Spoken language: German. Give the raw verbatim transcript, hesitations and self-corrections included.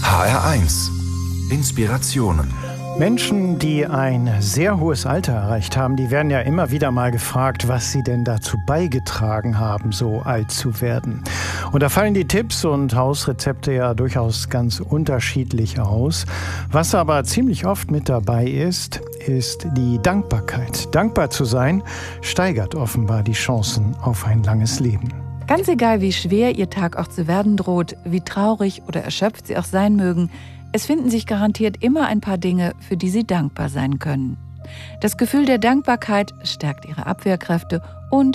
H R eins. Inspirationen. Menschen, die ein sehr hohes Alter erreicht haben, die werden ja immer wieder mal gefragt, was sie denn dazu beigetragen haben, so alt zu werden. Und da fallen die Tipps und Hausrezepte ja durchaus ganz unterschiedlich aus. Was aber ziemlich oft mit dabei ist, ist die Dankbarkeit. Dankbar zu sein, steigert offenbar die Chancen auf ein langes Leben. Ganz egal, wie schwer Ihr Tag auch zu werden droht, wie traurig oder erschöpft Sie auch sein mögen, es finden sich garantiert immer ein paar Dinge, für die Sie dankbar sein können. Das Gefühl der Dankbarkeit stärkt Ihre Abwehrkräfte und